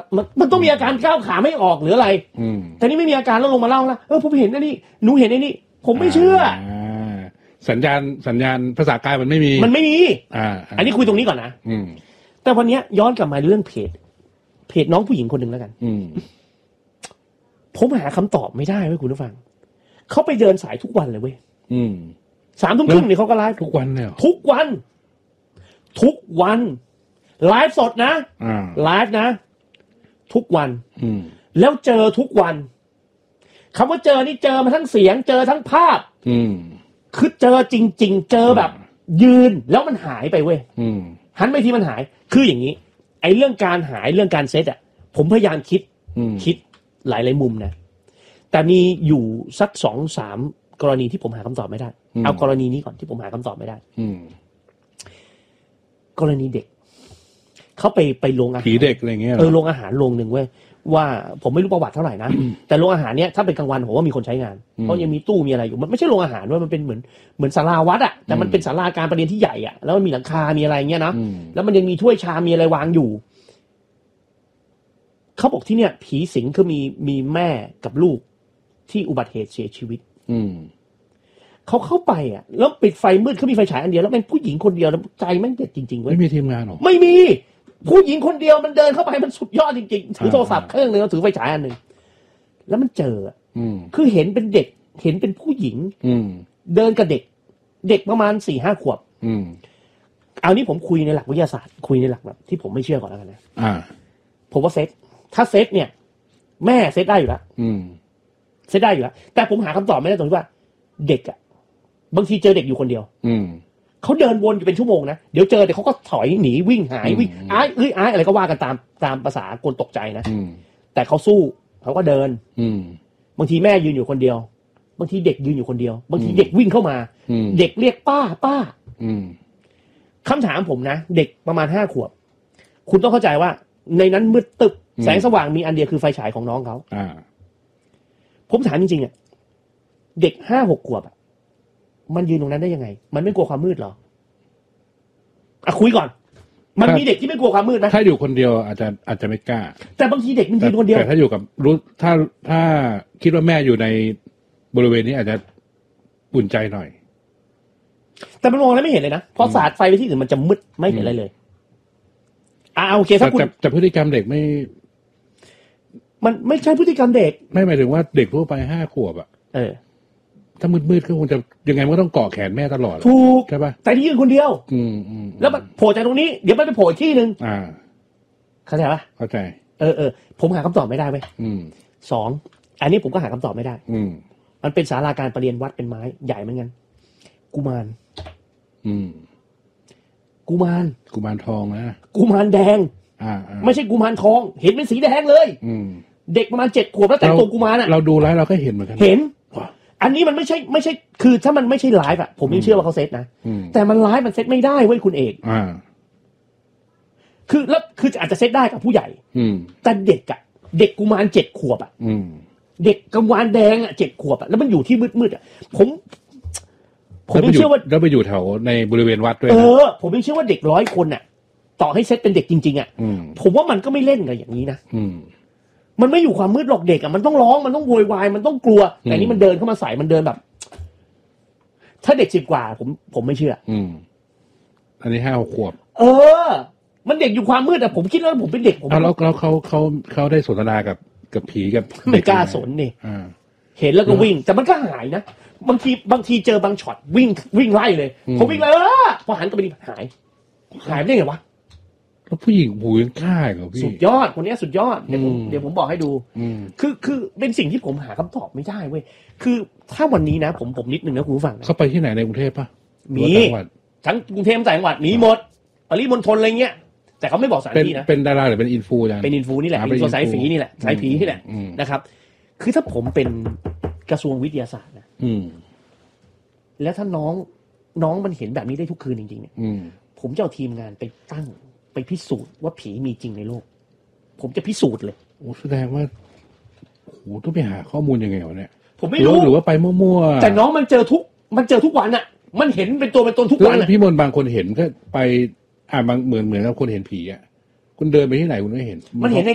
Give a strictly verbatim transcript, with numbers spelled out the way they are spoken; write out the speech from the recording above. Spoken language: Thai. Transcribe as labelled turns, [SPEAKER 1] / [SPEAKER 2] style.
[SPEAKER 1] มันมันต้องมีอาการก้าวขาไม่ออกหรืออะไรแต่นี่ไม่มีอาการแล้วลงมาเล่าแล้วเออผมเห็นไอ้นี่หนูเห็นไอ้นี่ผมไม่เชื่อ
[SPEAKER 2] สัญญาณสัญญาณภาษากายมันไม่มี
[SPEAKER 1] มันไม่มีอ่าอันนี้คุยตรงนี้ก่อนนะอืมแต่วันนี้ย้อนกลับมาเรื่องเพจเพจน้องผู้หญิงคนหนึ่งแล้วกันอืมผมหาคำตอบไม่ได้เว้ยคุณผู้ฟังเขาไปเดินสายทุกวันเลยเว้ยอืมสามทุ่มครึ่งนี่เขาก็ไลฟ์
[SPEAKER 2] ทุกวันเลย
[SPEAKER 1] ทุกวันทุกวันไลฟ์สดนะไลฟ์นะทุกวันอืมแล้วเจอทุกวันคำว่าเจอนี่เจอมาทั้งเสียงเจอทั้งภาพอืมคือเจอจริงๆเจอแบบยืนแล้วมันหายไปเว้ยอืมหันไปที่มันหายคืออย่างนี้ไอ้เรื่องการหายเรื่องการเซตอ่ะผมพยายามคิดคิดหลายหลายมุมนะแต่มีอยู่สักสองสามกรณีที่ผมหาคำตอบไม่ได้เอากรณีนี้ก่อนที่ผมหาคำตอบไม่ได้อืมกรณีเด็กเขาไปไปโรงอาหาร
[SPEAKER 2] ผีเด็กอะไรเงี้ย
[SPEAKER 1] เออโรงอาหารโรงหนึ่งเว้ยว่าผมไม่รู้ประวัติเท่าไหร่นะ แต่โรงอาหารเนี้ยถ้าเป็นกลางวันผมว่ามีคนใช้งานเพราะยังมีตู้มีอะไรอยู่มันไม่ใช่โรงอาหารว่ามันเป็นเหมือนเหมือนศาลาวัดอ่ะแต่มันเป็นศาลาการประเรียนที่ใหญ่อ่ะแล้วมันมีหลังคามีอะไรเงี้ยนะแล้วมันยังมีถ้วยชามมีอะไรวางอยู่เขาบอกที่เนี่ยผีสิงคือมีมีแม่กับลูกที่อุบัติเหตุเสียชีวิตอืมเขาเข้าไปอ่ะแล้วปิดไฟมืดเขามีไฟฉายอันเดียวแล้วเป็นผู้หญิงคนเดียวแล้วใจมันเด็ดจริงๆเว้ย
[SPEAKER 2] ไม่มีทีมงานหรอ
[SPEAKER 1] ไม่มีผู้หญิงคนเดียวมันเดินเข้าไปมันสุดยอดจริงๆถือโทรศัพท์เครื่องนึงแล้วถือไฟฉายอันนึงแล้วมันเจออืมคือเห็นเป็นเด็กเห็นเป็นผู้หญิงอืมเดินกับเด็กเด็กประมาณ สี่ห้า ขวบอืมเอานี้ผมคุยในหลักวิทยาศาสตร์คุยในหลักแบบที่ผมไม่เชื่อก่อนแล้วกันนะอ่าผมว่าเซตถ้าเซตเนี่ยแม่เซตได้อยู่แล้วอืมเซตได้อยู่แล้วแต่ผมหาคำตอบไม่ได้ตรงที่ว่าเด็กอ่ะบางทีเจอเด็กอยู่คนเดียวอืมเขาเดินวนอยู่เป็นชั่วโมงนะเดี๋ยวเจอแต่เขาก็ถอยหนีวิ่งหายวิ่งอ้ายเอ้ยอ้ายอะไรก็ว่ากันตามตามภาษาคนตกใจนะแต่เขาสู้เขาก็เดินบางทีแม่ยืนอยู่คนเดียวบางทีเด็กยืนอยู่คนเดียวบางทีเด็กวิ่งเข้ามาเด็กเรียกป้าป้าคำถามผมนะเด็กประมาณห้าขวบคุณต้องเข้าใจว่าในนั้นมืดตึบแสงสว่างมีอันเดียวคือไฟฉายของน้องเขาผมถามจริงๆอ่ะเด็กห้าหกขวบอ่ะมันยืนตรงนั้นได้ยังไงมันไม่กลัวความมืดหรออ่ะคุยก่อนมันมีเด็กที่ไม่กลัวความมืดนะ
[SPEAKER 2] ถ้าอยู่คนเดียวอาจจะอาจจะไม่กล้า
[SPEAKER 1] แต่บางทีเด็กมันยืนคนเดียว
[SPEAKER 2] แต่ถ้าอยู่กับรู้ถ้าถ้าคิดว่าแม่อยู่ในบริเวณนี้อาจจะอุ่นใจหน่อย
[SPEAKER 1] แต่มันมองแล้วไม่เห็นเลยนะพอสาดไฟไปที่อื่นมันจะมืดไม่เห็นอะไรเลยอ่าโอเคถ้าคุณ
[SPEAKER 2] แต่พฤติกรรมเด็กไม่
[SPEAKER 1] มันไม่ใช่พฤติกรรมเด็ก
[SPEAKER 2] ไม่หมายถึงว่าเด็กทั่วไปห้าขวบอ่ะเออถ้ามืดๆก็คงจะยังไงมันก็ต้องเกาะแขนแม่ตลอด
[SPEAKER 1] ถูก
[SPEAKER 2] ใช่ป่ะ
[SPEAKER 1] แต่ที่ยืนคนเดียวอืมอืมแล้วมันโผล่จากตรงนี้เดี๋ยวมันไปโผล่อีกที่นึงอ่าเข้าใจป่ะ
[SPEAKER 2] เข้าใจ
[SPEAKER 1] เออเออผมหาคำตอบไม่ได้เว้ยอืมสองอันนี้ผมก็หาคำตอบไม่ได้อืมมันเป็นศาลาการประเรียนวัดเป็นไม้ใหญ่เหมือนกันกุมารอืมกุมาร
[SPEAKER 2] กุมารทองนะ
[SPEAKER 1] กุมารแดงอ่าไม่ใช่กุมารทองเห็นเป็นสีแดงเลยอืมเด็กประมาณเจ็ดขวบแล้วแต่งตัวกุมารอ่ะ
[SPEAKER 2] เราดูแล้วเราก็เห็นเหมือนกัน
[SPEAKER 1] เห็นอันนี้มันไม่ใช่ไม่ใช่คือถ้ามันไม่ใช่ไลฟ์อะผมยังเชื่อว่าเขาเซตนะแต่มันไลฟ์มันเซตไม่ได้เว้ยคุณเอกอ่าคือแล้วคืออาจจะเซตได้กับผู้ใหญ่แต่เด็กอะเด็กกุมารเจ็ดขวบอะเด็กกุมารแดงอะเจ็ดขวบอะแล้วมันอยู่ที่มืดๆอะผม
[SPEAKER 2] ผมยังเชื่อว่าแล้วไปอยู่แถวในบริเวณวัดด้วย
[SPEAKER 1] เออผมยังเชื่อว่าเด็กร้อยคนอะต่อให้เซตเป็นเด็กจริงๆอะผมว่ามันก็ไม่เล่นกันอย่างนี้นะมันไม่อยู่ความมืดหรอกเด็กอ่ะมันต้องร้องมันต้องโวยวายมันต้องกลัวแต่นี่มันเดินเข้ามาใส่มันเดินแบบถ้าเด็กสิบกว่าผมผมไม่เชื่ออืม
[SPEAKER 2] อันนี้ห้าหกขวบ
[SPEAKER 1] เออมันเด็กอยู่ความมืดอ่ะผมคิดว่าผมเป็นเด็กผม
[SPEAKER 2] แล้วแล้วเขาเขาเขาได้สนทนากับกับผีกับ
[SPEAKER 1] ไม่กล้าสนนี่เห็นแล้วก็วิ่งแต่มันก็หายนะบางทีบางทีเจอบางช็อตวิ่งวิ่งไล่เลยผมวิ่งเลยพอหันกลับไปหายหายได้ไงวะ
[SPEAKER 2] แล้วผู้หญิงหูยังกล้าเหรอพี่
[SPEAKER 1] สุดยอดคนนี้สุดยอดเดี๋ยวผมเดี๋ยวผมบอกให้ดูคือคือเป็นสิ่งที่ผมหาคำตอบไม่ได้เว้ยคือถ้าวันนี้นะผมผมนิดนึงนะคุณผู้ฟัง
[SPEAKER 2] เขาไปที่ไหนในกรุงเทพป่ะ
[SPEAKER 1] มีทั้งกรุงเทพต่างจังหวัดมีหมดปริมณฑลอะไรเงี้ยแต่เขาไม่บอกสถานที่นะ
[SPEAKER 2] เป็นดาราหรือเป็นอินฟูจัง
[SPEAKER 1] เป็นอินฟูนี่แหละอินฟูสายฝีนี่แหละสายผีนี่แหละนะครับคือถ้าผมเป็นกระทรวงวิทยาศาสตร์นะแล้วถ้าน้องน้องมันเห็นแบบนี้ได้ทุกคืนจริงๆเนี่ยผมจะเอาทีมงานไปตั้งไปพิสูจน์ว่าผีมีจริงในโลกผมจะพิสูจน์เลย
[SPEAKER 2] โอ้แสดงว่าโอ้ต้องไปหาข้อมูลยังไงวะเนี่ย
[SPEAKER 1] ผมไม่รู้
[SPEAKER 2] หรือว่าไปมั่ว
[SPEAKER 1] ๆแต่น้องมันเจอทุกมันเจอทุกวันอ่ะมันเห็นเป็นตัวเป็นตนทุกวัน
[SPEAKER 2] พี่มนต์บางคนเห็นก็ไปอ่าบางเหมือนเหมือนกับคนเห็นผีอ่ะคุณเดินไปที่ไหนคุณไม่เห็น
[SPEAKER 1] มันเห็นใน